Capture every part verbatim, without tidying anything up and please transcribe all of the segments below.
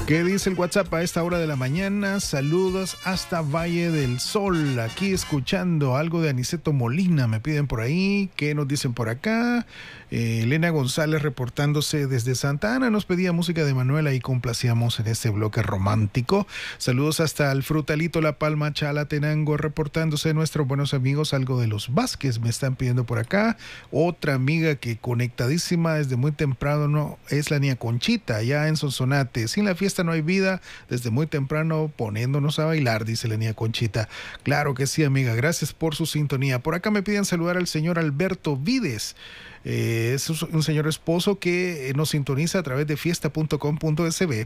¿Qué dice el WhatsApp a esta hora de la mañana? Saludos hasta Valle del Sol. Aquí escuchando algo de Aniceto Molina. Me piden por ahí. ¿Qué nos dicen por acá? Eh, Elena González reportándose desde Santa Ana. Nos pedía música de Manuela y complacíamos en este bloque romántico. Saludos hasta el Frutalito, La Palma, Chalatenango. Reportándose nuestros buenos amigos. Algo de los Vázquez me están pidiendo por acá. Otra amiga que conectadísima desde muy temprano no es la niña Conchita, allá en Sonsonate. Sin la fiesta no hay vida, desde muy temprano poniéndonos a bailar, dice la niña Conchita. Claro que sí, amiga, gracias por su sintonía. Por acá me piden saludar al señor Alberto Vides. Eh, es un señor esposo que nos sintoniza a través de fiesta punto com punto es be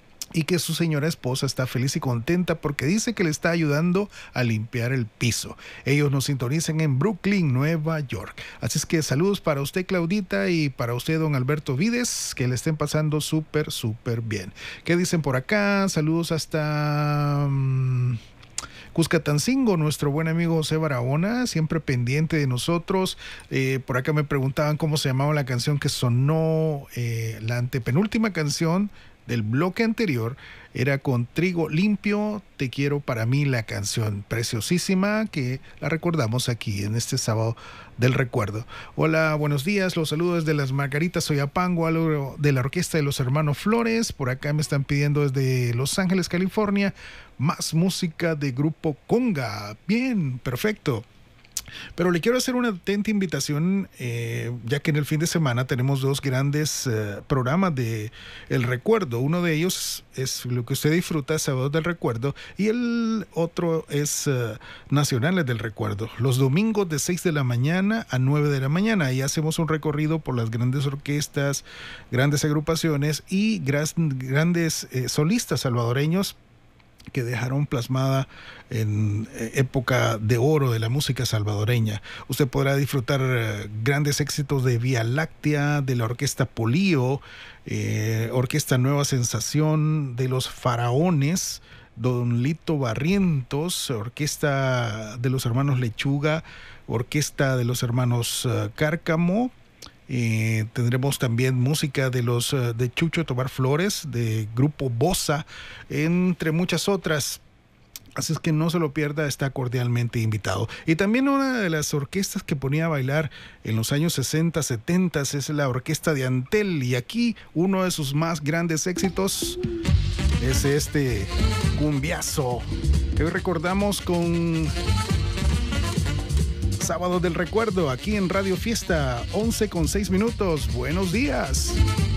y que su señora esposa está feliz y contenta porque dice que le está ayudando a limpiar el piso. Ellos nos sintonizan en Brooklyn, Nueva York. Así es que saludos para usted, Claudita, y para usted, don Alberto Vides, que le estén pasando súper, súper bien. ¿Qué dicen por acá? Saludos hasta Um... Cuscatancingo, nuestro buen amigo José Barahona, siempre pendiente de nosotros. Eh, por acá me preguntaban cómo se llamaba la canción que sonó, eh, la antepenúltima canción del bloque anterior. Era con Trigo Limpio, Te Quiero Para Mí, la canción preciosísima que la recordamos aquí en este sábado del recuerdo. Hola, buenos días, los saludos desde las Margaritas Soyapango, algo de la orquesta de los hermanos Flores. Por acá me están pidiendo desde Los Ángeles, California, más música de Grupo Conga. Bien, perfecto. Pero le quiero hacer una atenta invitación, eh, ya que en el fin de semana tenemos dos grandes eh, programas de El Recuerdo. Uno de ellos es lo que usted disfruta, Sábados del Recuerdo, y el otro es eh, Nacionales del Recuerdo. Los domingos de seis de la mañana a nueve de la mañana. Ahí hacemos un recorrido por las grandes orquestas, grandes agrupaciones y gras, grandes eh, solistas salvadoreños que dejaron plasmada en época de oro de la música salvadoreña. Usted podrá disfrutar eh, grandes éxitos de Vía Láctea, de la Orquesta Polío, eh, Orquesta Nueva Sensación, de los Faraones, Don Lito Barrientos, Orquesta de los Hermanos Lechuga, Orquesta de los Hermanos uh, Cárcamo. Eh, tendremos también música de los uh, de Chucho Tobar Flores, de Grupo Bossa, entre muchas otras. Así es que no se lo pierda, está cordialmente invitado. Y también una de las orquestas que ponía a bailar en los años sesenta, setenta es la Orquesta de Antel. Y aquí uno de sus más grandes éxitos es este cumbiazo que hoy recordamos con Sábado del Recuerdo, aquí en Radio Fiesta, once con seis minutos. Buenos días.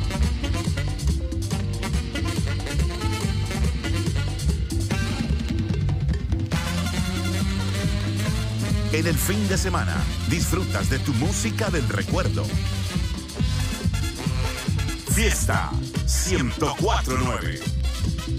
En el fin de semana, disfrutas de tu música del recuerdo. Fiesta ciento cuatro punto nueve.